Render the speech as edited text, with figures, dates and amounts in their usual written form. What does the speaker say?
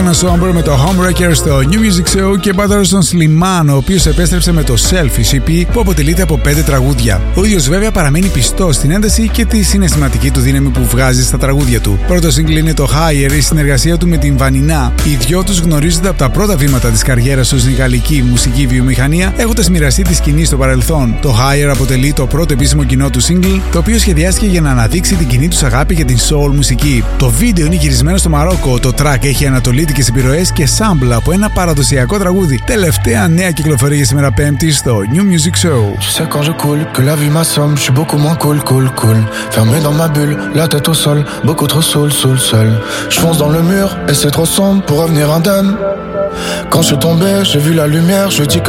Ήταν ο Somber με το Homewrecker στο New Music Show και πάτα στον Slimane, ο οποίος επέστρεψε με το Selfish EP που αποτελείται από 5 τραγούδια. Ο ίδιος βέβαια παραμένει πιστός στην ένταση και τη συναισθηματική του δύναμη που βγάζει στα τραγούδια του. Πρώτο single είναι το Higher, η συνεργασία του με την Vanina. Οι δυο τους γνωρίζονται από τα πρώτα βήματα της καριέρας τους στην γαλλική μουσική βιομηχανία, έχοντας μοιραστεί τη σκηνή στο παρελθόν. Το Higher αποτελεί το πρώτο επίσημο κοινό του single, το οποίο σχεδιάστηκε για να αναδείξει την κοινή τους αγάπη για την soul μουσική. Το βίντεο είναι γυρισμένο στο Μαρόκο, το track έχει ανατολίτικες επιρροές και sample από ένα παραδοσιακό τραγούδι. Τελευταία νέα κυκλοφορία σήμερα Πέμπτη στο New Music Show. Tu sais quand je coule, que la vie m'assomme, je suis beaucoup moins cool. Fermé dans ma bulle, la tête au sol, beaucoup trop seul. Je fonce dans le mur et c'est trop sombre pour revenir indemne. Quand je suis tombé, j'ai vu la lumière, je dis que